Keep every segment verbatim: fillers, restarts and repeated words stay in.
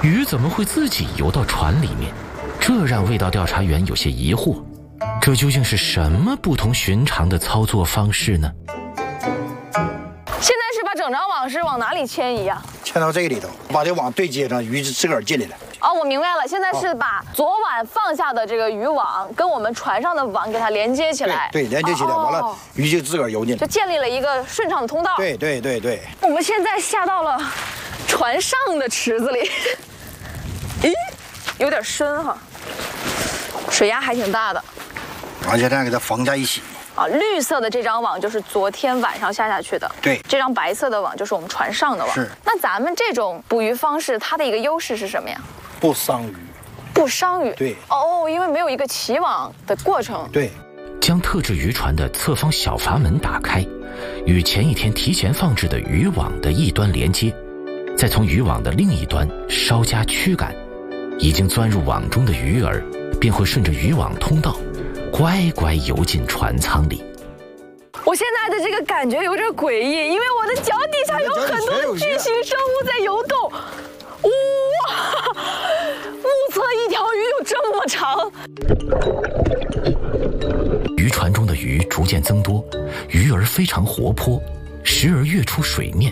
鱼怎么会自己游到船里面？这让味道调查员有些疑惑。这究竟是什么不同寻常的操作方式呢？ 现在是把整张网是往哪里迁移啊？ 迁到这个里头，把这网对接上，鱼就自个儿进来了。 哦，我明白了，现在是把昨晚放下的这个渔网跟我们船上的网给它连接起来。 对，对连接起来， 哦、 完了鱼就自个儿游进来， 就建立了一个顺畅的通道。 对对对对。 我们现在下到了船上的池子里，咦，有点深哈，水压还挺大的。 完现在给它缝在一起。 啊，绿色的这张网就是昨天晚上下下去的， 对， 这张白色的网就是我们船上的网。 是。 那咱们这种捕鱼方式，它的一个优势是什么呀？ 不伤鱼。 不伤鱼。 对。 哦，因为没有一个起网的过程。 对。 将特制渔船的侧方小阀门打开，与前一天提前放置的渔网的一端连接，再从渔网的另一端稍加驱赶，已经钻入网中的鱼儿便会顺着渔网通道乖乖游进船舱里。 我现在的这个感觉有点诡异，因为我的脚底下有很多巨型生物在游动。哇！目测一条鱼有这么长。 渔船中的鱼逐渐增多，鱼儿非常活泼，时而跃出水面。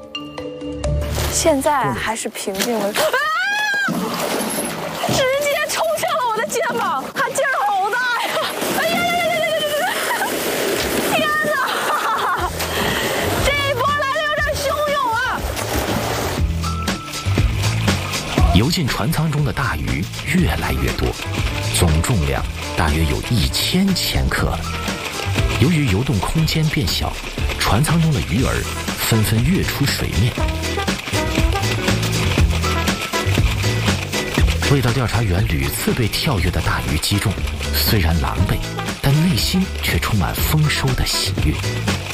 现在还是平静的。啊！直接冲向了我的肩膀，它劲儿好大呀！哎呀呀呀呀呀呀！天哪，这一波来的有点汹涌啊！ 游进船舱中的大鱼越来越多，总重量大约有一千千克了。由于游动空间变小，船舱中的鱼儿纷纷跃出水面。味道调查员屡次被跳跃的大鱼击中，虽然狼狈，但内心却充满丰收的喜悦。